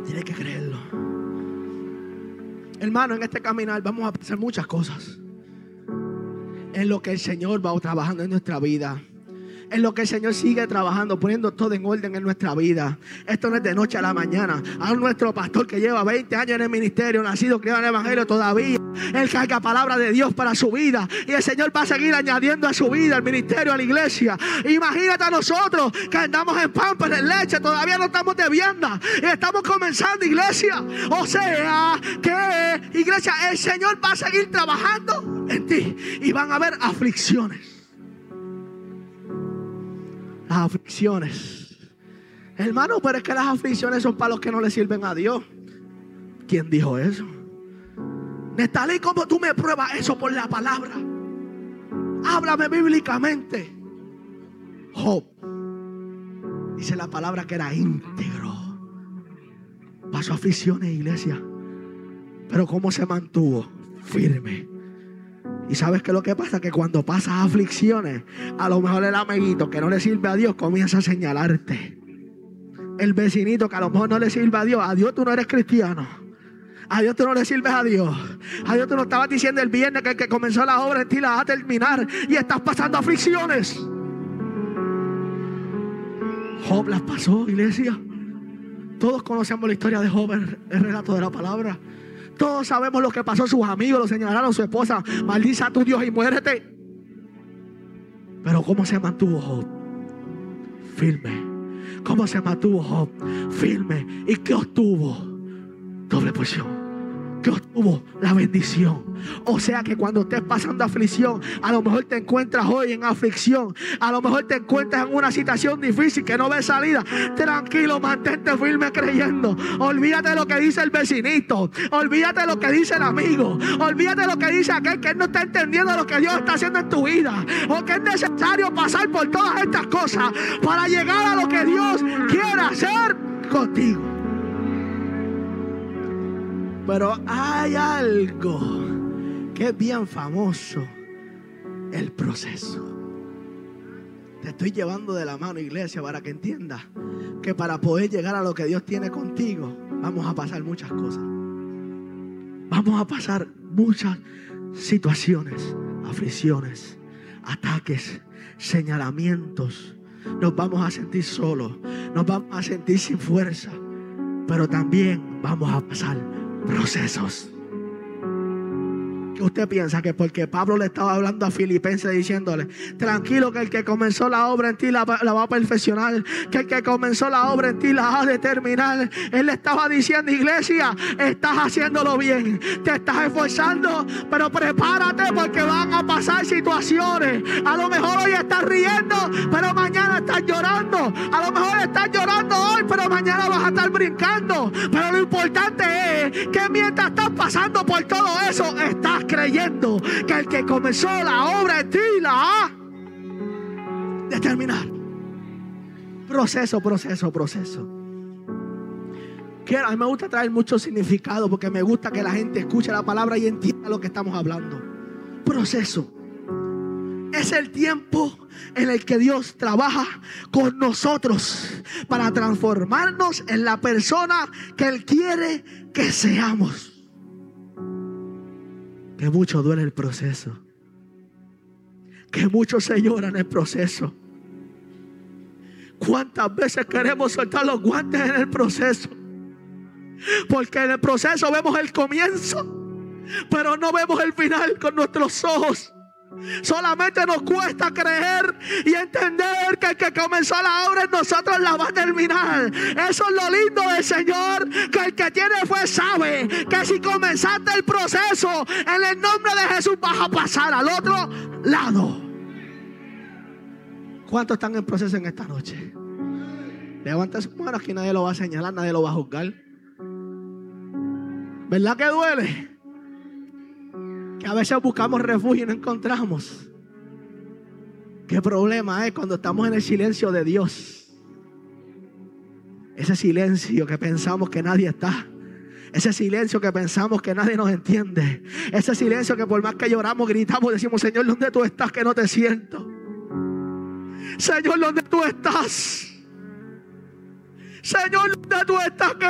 Tienes que creerlo. Hermano, en este caminar vamos a pasar muchas cosas. En lo que el Señor va trabajando en nuestra vida. En lo que el Señor sigue trabajando, poniendo todo en orden en nuestra vida. Esto no es de noche a la mañana. A nuestro pastor que lleva 20 años en el ministerio, nacido, criado en el evangelio, todavía él carga palabra de Dios para su vida. Y el Señor va a seguir añadiendo a su vida, al ministerio, a la iglesia. Imagínate a nosotros que andamos en Pampers, en leche, todavía no estamos de vianda. Y estamos comenzando, iglesia. O sea, que iglesia, el Señor va a seguir trabajando en ti. Y van a haber aflicciones. Las aflicciones, hermano, pero es que las aflicciones son para los que no le sirven a Dios. ¿Quién dijo eso? Nestalí, ¿cómo tú me pruebas eso por la palabra? Háblame bíblicamente. Job, dice la palabra que era íntegro. Pasó aflicciones, iglesia, pero ¿cómo se mantuvo? Firme. Y sabes que lo que pasa, que cuando pasas aflicciones, a lo mejor el amiguito que no le sirve a Dios comienza a señalarte. El vecinito que a lo mejor no le sirve a Dios tú no eres cristiano. A Dios tú no le sirves a Dios. A Dios tú no estabas diciendo el viernes que el que comenzó la obra en ti la va a terminar. Y estás pasando aflicciones. Job las pasó, iglesia. Todos conocemos la historia de Job, el relato de la palabra. Todos sabemos lo que pasó. Sus amigos lo señalaron, su esposa: maldice a tu Dios y muérete. Pero ¿cómo se mantuvo Job? Firme. ¿Cómo se mantuvo Job? Firme. ¿Y qué obtuvo? Doble porción. Que obtuvo la bendición. O sea que cuando estés pasando aflicción, a lo mejor te encuentras hoy en aflicción, a lo mejor te encuentras en una situación difícil que no ves salida. Tranquilo, mantente firme creyendo. Olvídate de lo que dice el vecinito, olvídate de lo que dice el amigo, olvídate de lo que dice aquel que no está entendiendo lo que Dios está haciendo en tu vida, o que es necesario pasar por todas estas cosas para llegar a lo que Dios quiere hacer contigo. Pero hay algo que es bien famoso: el proceso. Te estoy llevando de la mano, iglesia, para que entiendas que para poder llegar a lo que Dios tiene contigo, vamos a pasar muchas cosas. Vamos a pasar muchas situaciones, aflicciones, ataques, señalamientos. Nos vamos a sentir solos, nos vamos a sentir sin fuerza, pero también vamos a pasar procesos. ¿Qué usted piensa? Que porque Pablo le estaba hablando a Filipenses diciéndole: tranquilo, que el que comenzó la obra en ti la va a perfeccionar, que el que comenzó la obra en ti la va a determinar? Él le estaba diciendo: iglesia, estás haciéndolo bien, te estás esforzando, pero prepárate porque van a pasar situaciones. A lo mejor hoy estás riendo, pero mañana estás llorando. A lo mejor estás llorando hoy, pero mañana vas a estar brincando. Pero lo importante es que mientras estás pasando por todo eso, estás creyendo que el que comenzó la obra en ti la va a determinar. Proceso. A mí me gusta traer mucho significado porque me gusta que la gente escuche la palabra y entienda lo que estamos hablando. Proceso es el tiempo en el que Dios trabaja con nosotros para transformarnos en la persona que Él quiere que seamos. Que mucho duele el proceso, que mucho se llora en el proceso. ¿Cuántas veces queremos soltar los guantes en el proceso? Porque en el proceso vemos el comienzo, pero no vemos el final con nuestros ojos. Solamente nos cuesta creer y entender que el que comenzó la obra en nosotros la va a terminar. Eso es lo lindo del Señor, que el que tiene fe sabe que si comenzaste el proceso, en el nombre de Jesús vas a pasar al otro lado. ¿Cuántos están en proceso en esta noche? Levanta su mano, aquí nadie lo va a señalar, nadie lo va a juzgar. ¿Verdad que duele? Que a veces buscamos refugio y no encontramos. ¿Qué problema es cuando estamos en el silencio de Dios? Ese silencio que pensamos que nadie está. Ese silencio que pensamos que nadie nos entiende. Ese silencio que por más que lloramos, gritamos, decimos: Señor, ¿dónde tú estás que no te siento? Señor, ¿dónde tú estás? Señor, ¿dónde tú estás que